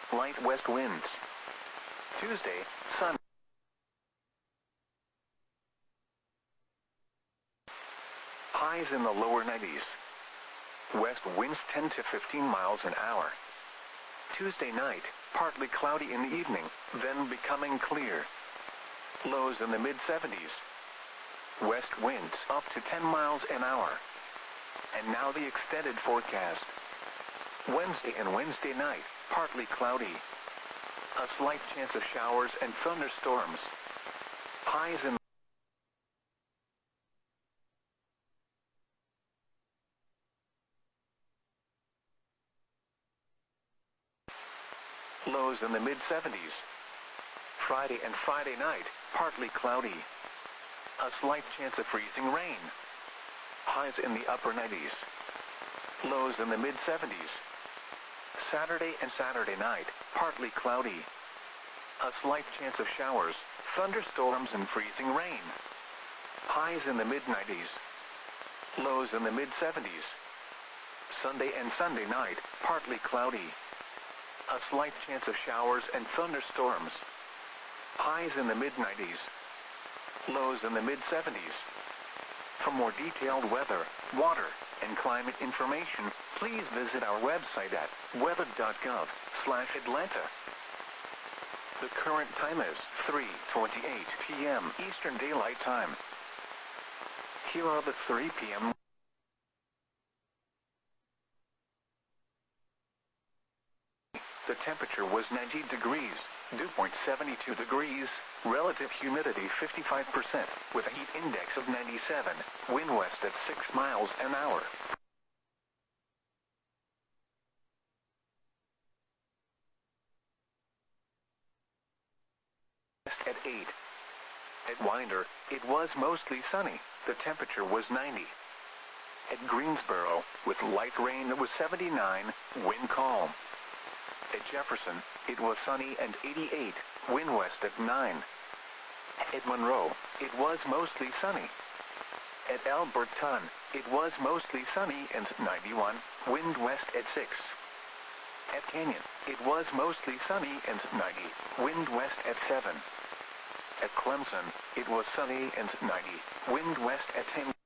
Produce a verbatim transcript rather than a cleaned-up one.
light west winds. Tuesday, sun. Highs in the lower nineties. West winds ten to fifteen miles an hour. Tuesday night, partly cloudy in the evening, then becoming clear. Lows in the mid seventies. West winds up to ten miles an hour. And now the extended forecast. Wednesday and Wednesday night, partly cloudy. A slight chance of showers and thunderstorms. Highs in lows in the mid seventies. Friday and Friday night, partly cloudy. A slight chance of freezing rain. Highs in the upper nineties. Lows in the mid seventies. Saturday and Saturday night, partly cloudy. A slight chance of showers, thunderstorms and freezing rain. Highs in the mid nineties. Lows in the mid seventies. Sunday and Sunday night, partly cloudy. A slight chance of showers and thunderstorms. Highs in the mid nineties. Lows in the mid seventies. For more detailed weather, water, and climate information, please visit our website at weather dot gov slash Atlanta. The current time is three twenty-eight p m Eastern Daylight Time. Here are the three p m The temperature was ninety degrees, dew point seventy-two degrees, relative humidity fifty-five percent, with a heat index of ninety-seven, wind west at six miles an hour. West at eight. At Winder, it was mostly sunny, the temperature was ninety. At Greensboro, with light rain it was seventy-nine, wind calm. At Jefferson, it was sunny and eighty-eight, wind west at nine. At Monroe, it was mostly sunny. At Alberton, it was mostly sunny and ninety-one, wind west at six. At Canyon, it was mostly sunny and ninety, wind west at seven. At Clemson, it was sunny and ninety, wind west at ten.